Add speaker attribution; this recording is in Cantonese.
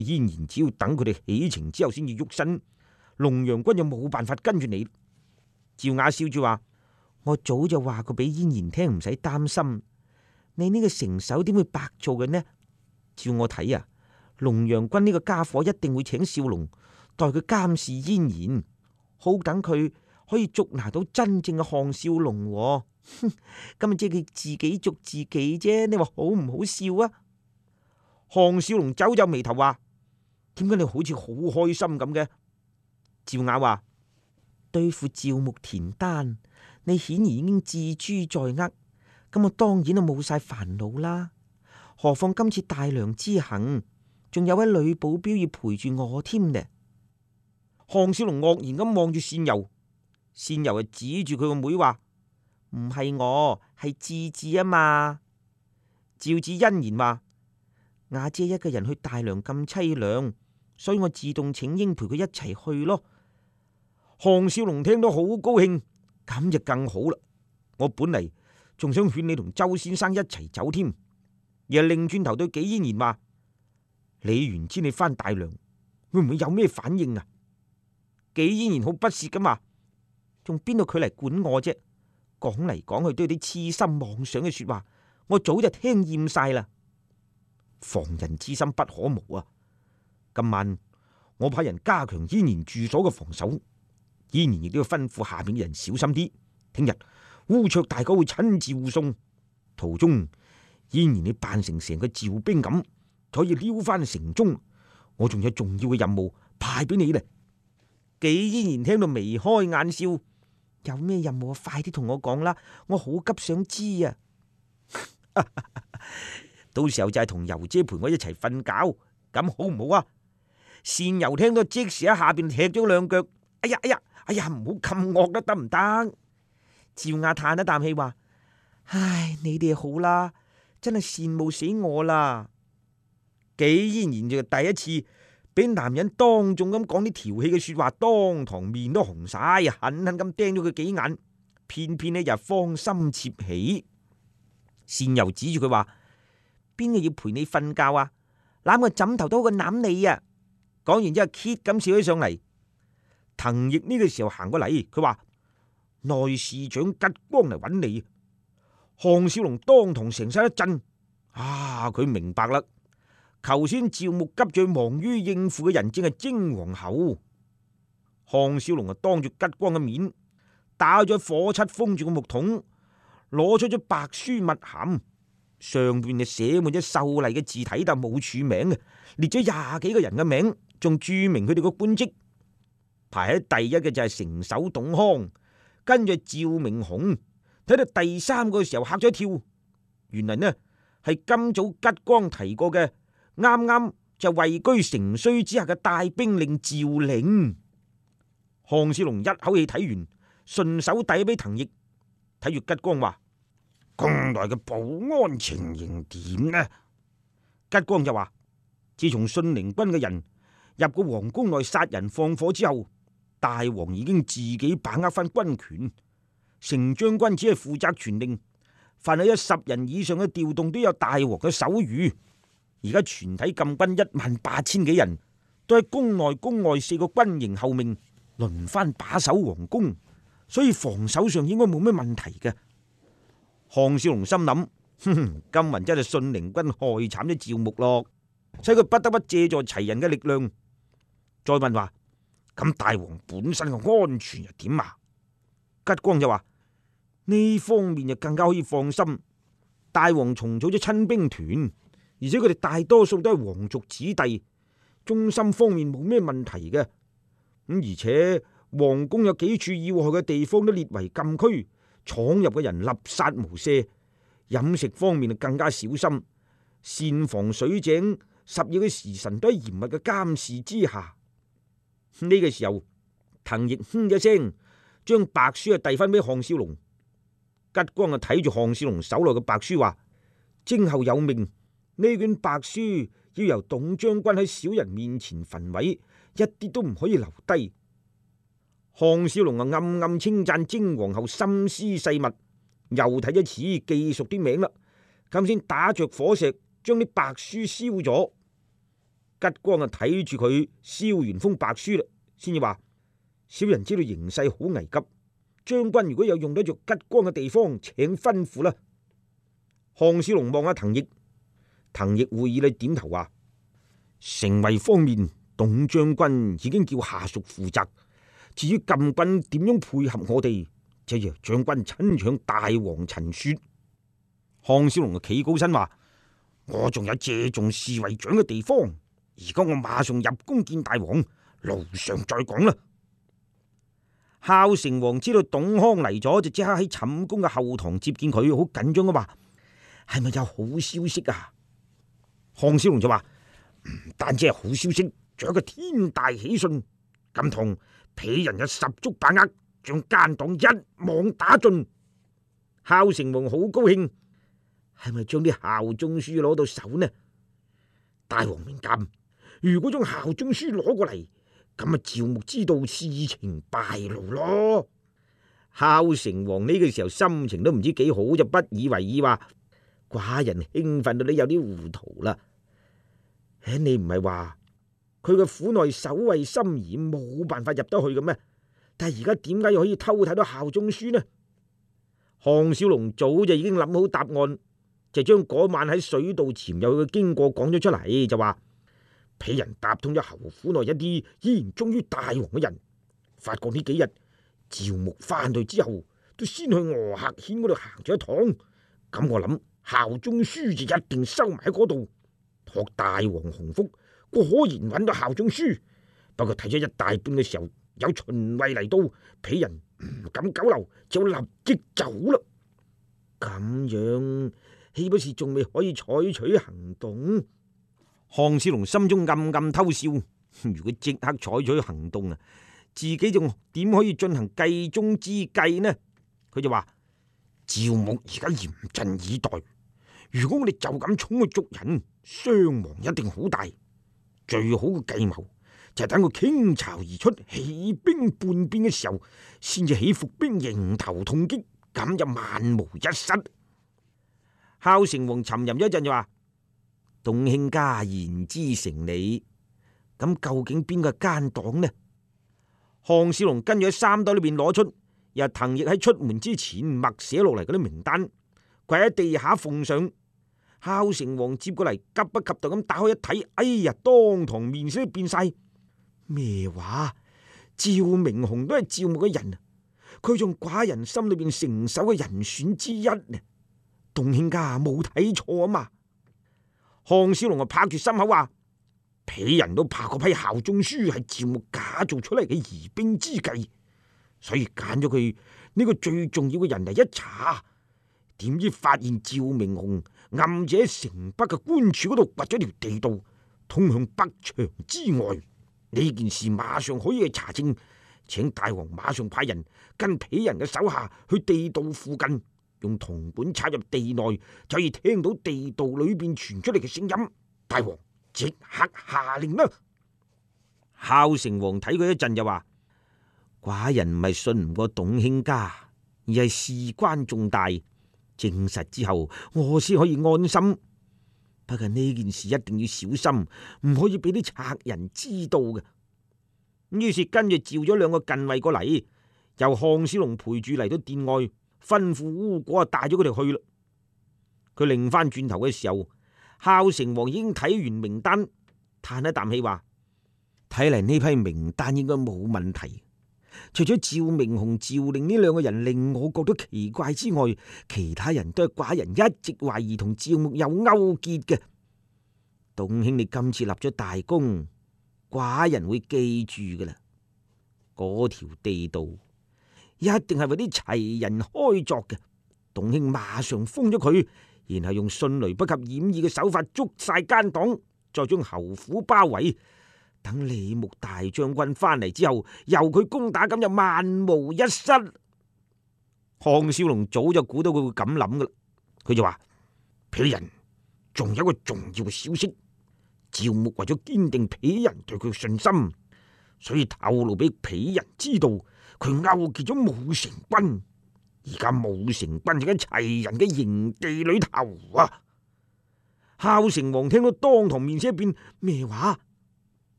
Speaker 1: 燕然只要等佢哋起程之後先至喐身，龍陽君就冇辦法跟住你。趙雅笑住話：我早就話過俾燕然聽，唔使擔心。你呢個成手點會白做嘅呢？照我睇啊，龍陽君呢個家伙一定會請少龍代佢監視燕然，好等佢可以捉拿到真正嘅項少龍。咁咪即係佢自己捉自己啫，你話好唔好笑啊？項少龍皺皺眉頭話：點解你好似好開心咁嘅？趙雅話：對付趙木田丹，你顯然已經置諸在握，咁我當然都冇晒煩惱啦。何況今次大梁之行，仲有位女保鏢要陪住我添呢。項少龍愕然咁望住善柔，善柔就指住佢個妹話：唔係我，係智智啊嘛。趙智欣然話：雅姐一個人去大梁咁淒涼，所以我自動請纓陪佢一齊去咯。項少龍聽到好高興，咁就更好啦。我本嚟仲想勸你同周先生一齊走添，而係擰轉頭對紀嫣然話：李元知你翻大梁，會唔會有咩反應啊？紀嫣然好不屑咁話：仲邊度佢嚟管我啫？講嚟講去都係啲痴心妄想嘅說話，我早就聽厭晒啦。防人之心不可無啊！今晚我派人加強嫣然住所嘅防守，嫣然亦都要吩咐下面嘅人小心啲。聽日烏卓大哥會親自護送，途中嫣然你扮成個趙兵咁，就可以撩翻城中。我仲有重要嘅任務派俾你咧。紀嫣然聽到眉開眼笑，有咩任務快啲同我講啦，我好急想知啊！到時候就係同柔姐陪我一齊瞓覺，咁好唔好啊？善柔聽到即時喺下邊踢咗兩腳，哎呀哎呀哎呀，唔好咁惡得唔得？趙雅嘆一啖氣話：唉，你哋好啦，真係羨慕死我啦！紀嫣然就第一次俾男人當眾咁講啲調戲嘅說話，當堂面都紅晒，狠狠咁盯咗佢幾眼，偏偏呢就芳心竊喜。善柔指住佢話：邊個要陪你瞓覺啊？攬個枕頭都好過攬你啊！講完之後，Kit 咁笑起上嚟。藤毅呢個時候行過嚟，佢話：內侍長吉光嚟揾你。項少龍當堂成身一震，佢明白啦。頭先趙牧急住忙於應付嘅人正係精皇后。項少龍當住吉光嘅面，打咗火漆封住個木桶，攞出咗白書密函，上邊就寫滿咗秀麗嘅字體，但冇署名嘅，列咗20幾個人嘅名，仲注明佢哋個官職。排喺第一嘅就係城守董康，跟住趙明洪。睇到第3個嘅時候嚇咗一跳，原來呢係今早吉光提過嘅，啱啱就位居城衰之下嘅大兵令趙令。項少龍一口氣睇完，順手遞俾藤毅，睇住吉光話：宮內嘅保安情形點呢？吉光就話：自從信陵軍嘅人入過皇宮內殺人放火之後，大王已經自己把握翻軍權，成將軍只係負責傳令，凡係有10人以上嘅調動都有大王嘅手諭。而家全體禁軍18000幾人，都喺宮內宮外4個軍營後面輪番把守皇宮，所以防守上應該冇咩問題嘅。項少龍心諗：今日真係信陵軍害慘咗趙牧咯，使佢不得不借助齊人嘅力量。再問話：咁大王本身嘅安全又點啊？吉光就話：呢方面就更加可以放心，大王重組咗親兵團，而且佢哋大多數都係皇族子弟，忠心方面冇咩問題嘅。而且皇宮有幾處要害嘅地方都列為禁區，闖入嘅人立殺無赦。飲食方面就更加小心，膳房水井10二個時辰都喺嚴密嘅監視之下。呢個時候，藤毅哼一聲，將白書遞翻俾項少龍。吉光就睇住項少龍手內嘅白書話：征後有命，呢卷白書要由董將軍喺小人面前焚毀，一啲都唔可以留低。項少龍啊，暗暗稱讚征皇后心思細密，又睇一次記熟啲名啦，咁先打着火石將啲白書燒咗。 吉光啊睇住佢燒完封白書啦，先至話：小人知道形勢好危急，將軍如果有用得着吉光嘅地方，請吩咐啦。項少龍望下滕毅，滕毅會意你點頭話：城衛方面，董將軍已經叫下屬負責，至於禁軍點樣配合我哋，就由將軍親向大王陳說。項少龍就企高身話：我仲有借重侍衛長嘅地方，而家我馬上入宮見大王，路上再講啦。孝成王知道董康嚟咗，就即刻喺寢宮嘅後堂接見佢，好緊張咁話：係咪有好消息啊？項少龍就話：唔單止係好消息，仲有一個天大喜訊，咁同鄙人有十足把握，將奸黨一網打盡。孝成王好高興，係咪將啲效忠書攞到手呢？大王明鑑，如果將效忠書攞過嚟，咁啊趙牧知道事情敗露咯。孝成王呢個時候心情都唔知幾好，就不以為意話：寡人興奮到你有啲糊塗啦。你唔係話佢嘅府內守衛森嚴，冇辦法入得去嘅咩？但係而家點解又可以偷睇到效忠書呢？項少龍早就已經諗好答案，就將嗰晚喺水道潛入嘅經過講咗出嚟，就話：鄙人搭通咗侯府內一啲依然忠於大王嘅人，發覺呢幾日趙牧翻去之後，都先去鵝客軒嗰度行咗一趟。咁我諗效忠書就一定收埋喺嗰度。託大王洪福，果然揾到效忠書。不過睇咗一大半嘅時候，有巡衛嚟到，鄙人唔敢久留，就立即走啦。咁樣豈不是仲未可以採取行動？項少龍心中暗暗偷笑，如果即刻採取行動啊，自己仲點可以進行計中之計呢？佢就話：趙牧而家嚴陣以待，如果我哋就咁衝去捉人，傷亡一定好大。最好嘅計謀就係等佢傾巢而出，起兵叛變嘅時候，先至起伏兵迎頭痛擊，咁就萬無一失。孝成王沉吟一陣就話：董卿家言之成理，咁究竟邊個係奸黨呢？項少龍跟住喺衫袋裏邊攞出由滕毅喺出門之前默寫落嚟嗰啲名單，跪喺地下奉上。孝成王接過嚟，急不及待咁打開一睇，哎呀，當堂面色變晒。咩話？趙明鴻都係趙牧嘅人啊！佢仲寡人心裏邊成手嘅人選之一呢。董卿家冇睇錯啊嘛！項少龍啊拍住心口話：鄙人都怕嗰批效忠書係趙牧假造出嚟嘅疑兵之計，所以揀咗佢呢個最重要嘅人嚟一查。點知發現趙明鴻暗者喺城北嘅官署嗰度掘咗條地道，通向北牆之外。呢件事馬上可以去查證，請大王馬上派人跟鄙人嘅手下去地道附近，用銅管插入地內，就可以聽到地道裏邊傳出嚟嘅聲音。大王即刻下令啦！孝成王睇佢一陣就話：寡人唔係信唔過董卿家，而係事關重大，證實之後我先可以安心。不過呢件事一定要小心，唔可以俾啲賊人知道嘅。於是跟住召咗兩個近衛過嚟，由項少龍陪住嚟到殿外，吩咐烏果帶咗佢哋去啦。佢擰翻轉頭嘅時候，孝成王已經睇完名單，嘆一啖氣話：睇嚟呢批名單應該冇問題。除咗趙明鴻、趙令呢兩個人令我覺得奇怪之外，其他人都係寡人一直懷疑同趙牧有勾結嘅。董卿，你今次立咗大功，寡人會記住噶啦。嗰條地道一定係為啲齊人開鑿嘅。董卿馬上封咗佢，然後用迅雷不及掩耳嘅手法捉晒奸黨，再將侯府包圍。等李牧大將軍翻嚟之後，由佢攻打，咁就萬無一失。項少龍早就估到佢會咁諗噶啦，佢就話：鄙人仲有個重要嘅消息，趙牧為咗堅定鄙人對佢嘅信心，所以透露俾鄙人知道，佢勾結咗武成軍。而家武成軍就喺齊人嘅營地裏頭啊！孝成王聽到當堂面色一變，咩話？